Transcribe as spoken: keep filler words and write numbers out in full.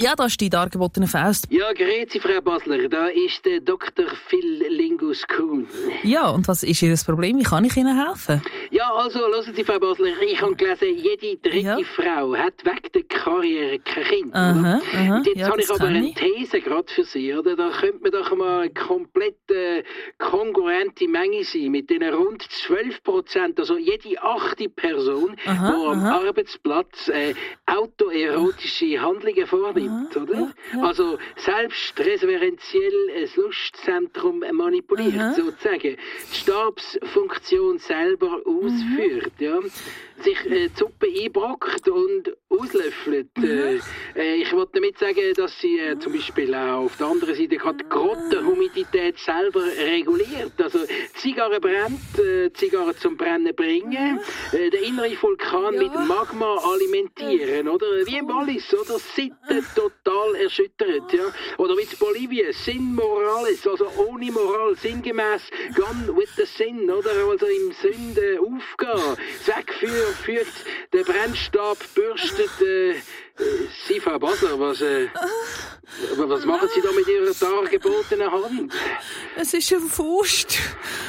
Ja, da ist die dargebotene Faust. Ja, grüezi, Frau Basler. Da ist der Doktor Phil Lingus Kuhn. Ja, und was ist Ihr Problem? Wie kann ich Ihnen helfen? Ja, also, hören Sie, Frau Basler, ich habe gelesen, jede dritte Ja. Frau hat wegen der Karriere kein Kind. Aha, oder? aha, Und jetzt ja, habe ich das aber kann eine ich. These gerade für Sie, oder? Da könnte man doch mal eine komplett äh, kongruente Menge sein mit den rund zwölf Prozent, also jede achte Person, Aha, die am aha. Arbeitsplatz äh, autoerotische Handlungen vornimmt, Aha, oder? ja, ja. Also selbst referenziell ein Lustzentrum manipuliert, Aha. sozusagen. Die Stabsfunktion selber ausführt, ja. Sich äh, die Suppe einbrockt und auslöffelt. Äh, äh, ich wollte damit sagen, dass sie äh, zum Beispiel auch auf der anderen Seite gerade die Grottenhumidität selber reguliert. Also die Zigarre brennt, äh, die Zigarre zum Brennen bringen, äh, der innere Vulkan Ja. mit Magma alimentieren, oder? Wie im Wallis, oder? Sitten total erschüttert, ja. Oder wie in Bolivien, Sin Morales, also ohne Moral, sinngemäß gone with the sin, oder? Also im Sünde aufgehen. Das Wegführen führt der Brennstab, bürstet äh, äh, Sie, Frau Basler, was, äh, was machen Sie da mit Ihrer dargebotenen Hand? Es ist eine Faust.